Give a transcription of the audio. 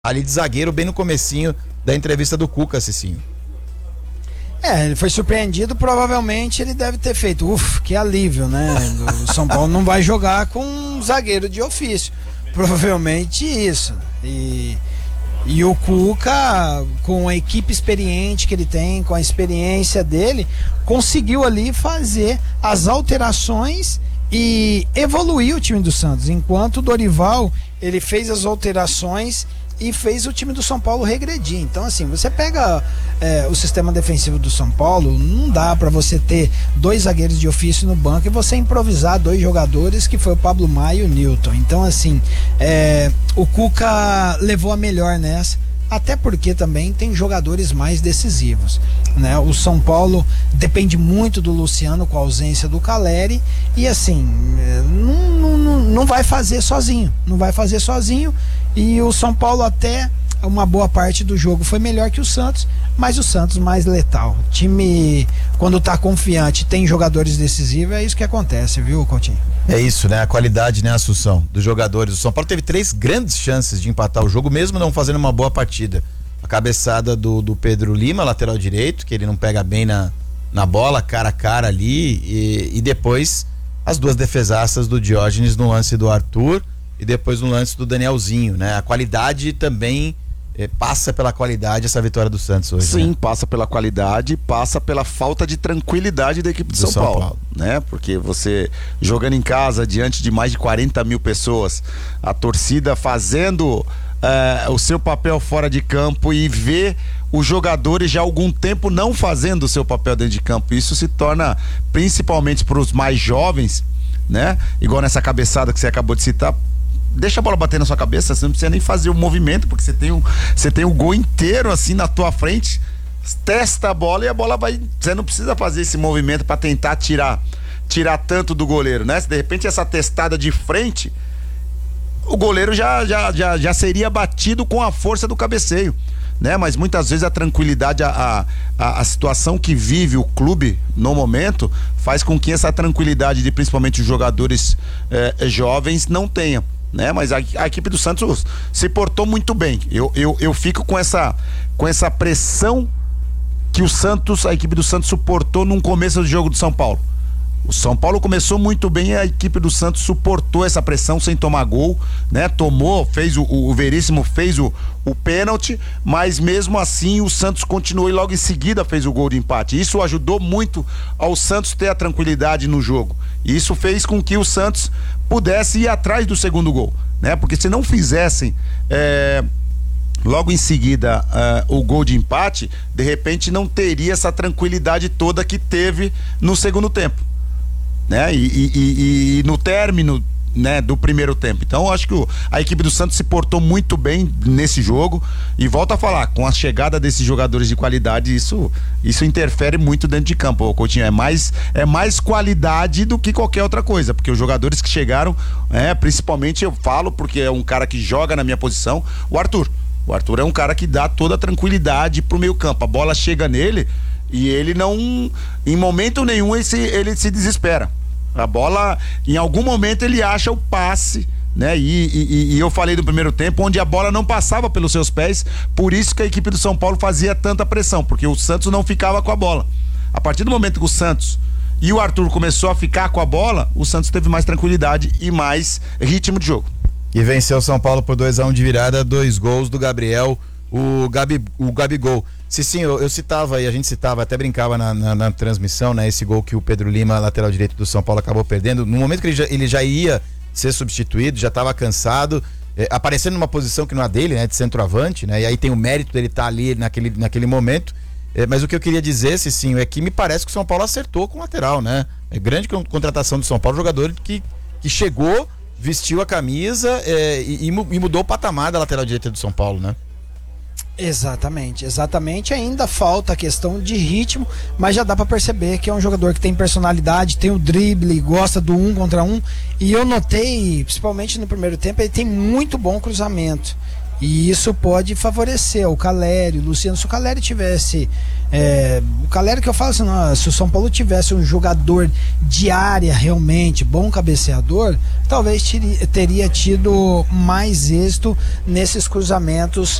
ali de zagueiro bem no comecinho da entrevista do Cuca, Cicinho. Ele foi surpreendido, provavelmente ele deve ter feito, que alívio, né? O São Paulo não vai jogar com um zagueiro de ofício, provavelmente isso. E o Cuca, com a equipe experiente que ele tem, com a experiência dele, conseguiu ali fazer as alterações e evoluir o time do Santos, enquanto o Dorival, ele fez as alterações e fez o time do São Paulo regredir. Então, assim, você pega o sistema defensivo do São Paulo, não dá pra você ter 2 zagueiros de ofício no banco e você improvisar 2 jogadores, que foi o Pablo Maia e o Newton. Então, assim, o Cuca levou a melhor nessa, até porque também tem jogadores mais decisivos, né? O São Paulo depende muito do Luciano, com a ausência do Calleri, e assim, não vai fazer sozinho, e o São Paulo até uma boa parte do jogo foi melhor que o Santos, mas o Santos mais letal. O time, quando tá confiante, tem jogadores decisivos, é isso que acontece, viu, Coutinho? É isso, né? A qualidade, né, Assunção, dos jogadores. O São Paulo teve 3 grandes chances de empatar o jogo, mesmo não fazendo uma boa partida. A cabeçada do Pedro Lima, lateral direito, que ele não pega bem na bola, cara a cara ali, e depois as 2 defesaças do Diógenes no lance do Arthur e depois no lance do Danielzinho, né? A qualidade também passa pela qualidade essa vitória do Santos hoje. Sim, né? Passa pela qualidade, passa pela falta de tranquilidade da equipe de São Paulo, né? Porque você jogando em casa diante de mais de 40 mil pessoas, a torcida fazendo o seu papel fora de campo e ver os jogadores já há algum tempo não fazendo o seu papel dentro de campo. Isso se torna, principalmente para os mais jovens, né? Igual nessa cabeçada que você acabou de citar, deixa a bola bater na sua cabeça, você não precisa nem fazer o movimento, porque você tem o gol inteiro assim na tua frente, testa a bola e a bola vai, você não precisa fazer esse movimento para tentar tirar tanto do goleiro, né? Se de repente essa testada de frente, o goleiro já seria batido com a força do cabeceio, né? Mas muitas vezes a tranquilidade, a situação que vive o clube no momento faz com que essa tranquilidade de principalmente os jogadores jovens não tenha, né? Mas a equipe do Santos se portou muito bem. Eu fico com essa pressão que a equipe do Santos suportou num começo do jogo do São Paulo. O São Paulo começou muito bem e a equipe do Santos suportou essa pressão sem tomar gol, né? Fez o Veríssimo fez o pênalti, mas mesmo assim o Santos continuou e logo em seguida fez o gol de empate. Isso ajudou muito ao Santos ter a tranquilidade no jogo. E isso fez com que o Santos pudesse ir atrás do segundo gol, né? Porque se não fizessem logo em seguida o gol de empate, de repente não teria essa tranquilidade toda que teve no segundo tempo, né? E no término, né, do primeiro tempo. Então eu acho que a equipe do Santos se portou muito bem nesse jogo, e volto a falar, com a chegada desses jogadores de qualidade, isso interfere muito dentro de campo, Coutinho. É mais qualidade do que qualquer outra coisa, porque os jogadores que chegaram, principalmente eu falo porque é um cara que joga na minha posição, o Arthur é um cara que dá toda a tranquilidade pro meio campo, a bola chega nele e ele não, em momento nenhum ele se desespera. A bola, em algum momento ele acha o passe, né? E eu falei do primeiro tempo, onde a bola não passava pelos seus pés, por isso que a equipe do São Paulo fazia tanta pressão, porque o Santos não ficava com a bola. A partir do momento que o Santos e o Arthur começou a ficar com a bola, o Santos teve mais tranquilidade e mais ritmo de jogo. E venceu o São Paulo por 2-1 de virada, 2 gols do Gabriel, o Gabigol. Sim, eu citava, e a gente citava, até brincava na transmissão, né? Esse gol que o Pedro Lima, lateral direito do São Paulo, acabou perdendo. No momento que ele já ia ser substituído, já estava cansado, aparecendo numa posição que não é dele, né? De centroavante, né? E aí tem o mérito dele estar ali naquele momento. Mas o que eu queria dizer, Cicinho, é que me parece que o São Paulo acertou com o lateral, né? É grande contratação do São Paulo, jogador que chegou, vestiu a camisa e mudou o patamar da lateral direita do São Paulo, né? Exatamente. Ainda falta a questão de ritmo, mas já dá pra perceber que é um jogador que tem personalidade, tem o drible, gosta do 1 contra 1, e eu notei, principalmente no primeiro tempo, ele tem muito bom cruzamento. E isso pode favorecer o Caleri, o Luciano. Se o Caleri tivesse. O Caleri, que eu falo assim, não, se o São Paulo tivesse um jogador de área realmente, bom cabeceador, talvez teria tido mais êxito nesses cruzamentos